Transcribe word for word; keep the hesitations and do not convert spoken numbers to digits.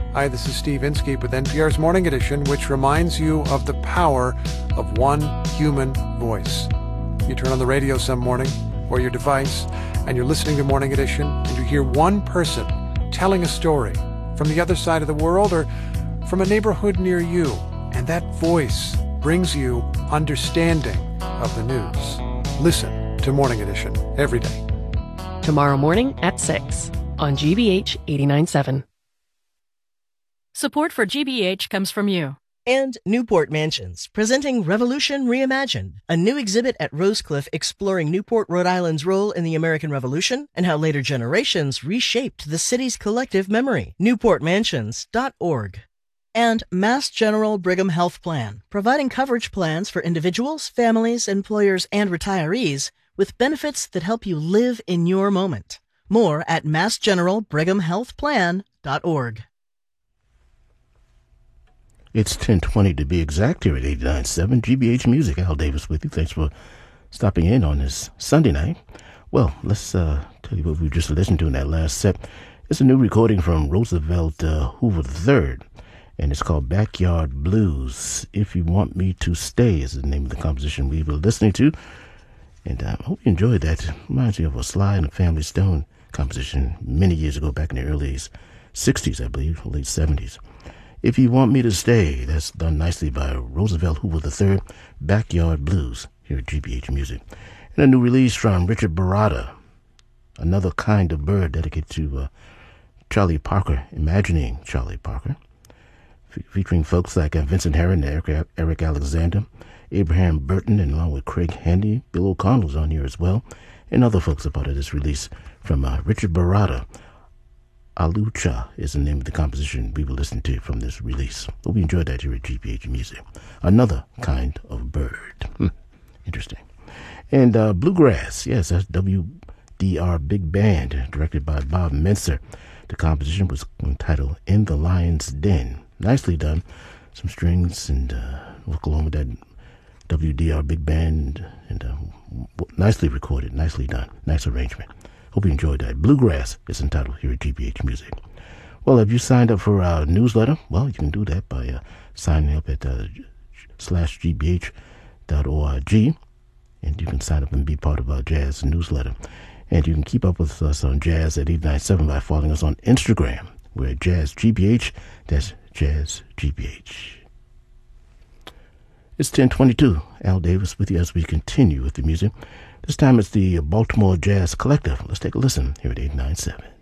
Hi, this is Steve Inskeep with N P R's Morning Edition, which reminds you of the power of one human voice. You turn on the radio some morning or your device, and you're listening to Morning Edition, and you hear one person telling a story from the other side of the world or from a neighborhood near you, and that voice brings you understanding of the news. Listen to Morning Edition every day. Tomorrow morning at six on G B H eighty-nine point seven. Support for G B H comes from you. And Newport Mansions, presenting Revolution Reimagined, a new exhibit at Rosecliff exploring Newport, Rhode Island's role in the American Revolution and how later generations reshaped the city's collective memory. newport mansions dot org. And Mass General Brigham Health Plan, providing coverage plans for individuals, families, employers, and retirees with benefits that help you live in your moment. More at mass general brigham health plan dot org. It's ten twenty to be exact here at eighty-nine point seven G B H Music. Al Davis with you. Thanks for stopping in on this Sunday night. Well, let's uh, tell you what we just listened to in that last set. It's a new recording from Roosevelt uh, Hoover the third, and it's called Backyard Blues. If You Want Me to Stay is the name of the composition we were listening to. And uh, I hope you enjoyed that. It reminds me of a Sly and the Family Stone composition many years ago, back in the early sixties, I believe, late seventies. If You Want Me to Stay, that's done nicely by Roosevelt Hoover the third, Backyard Blues, here at G B H Music. And a new release from Richard Baratta, Another Kind of Bird, dedicated to uh, Charlie Parker, Imagining Charlie Parker, Fe- featuring folks like uh, Vincent Herron, Eric, Eric Alexander, Abraham Burton, and along with Craig Handy. Bill O'Connell's on here as well, and other folks are part of this release from uh, Richard Baratta. Alucha is the name of the composition we will listen to from this release. Hope you enjoyed that here at G B H Music. Another Kind of Bird. Hmm. Interesting. And uh, Bluegrass, yes, that's W D R Big Band, directed by Bob Menser. The composition was entitled In the Lion's Den. Nicely done. Some strings and uh, work along with that W D R Big Band, and uh, nicely recorded, nicely done, nice arrangement. Hope you enjoyed that. Bluegrass is entitled here at G B H Music. Well, have you signed up for our newsletter? Well, you can do that by uh, signing up at uh, slash gbh dot org, and you can sign up and be part of our jazz newsletter. And you can keep up with us on Jazz at eight nine seven by following us on Instagram. We're at Jazz G B H. That's Jazz G B H. It's ten twenty-two. Al Davis with you as we continue with the music. This time it's the Baltimore Jazz Collective. Let's take a listen here at eight nine seven.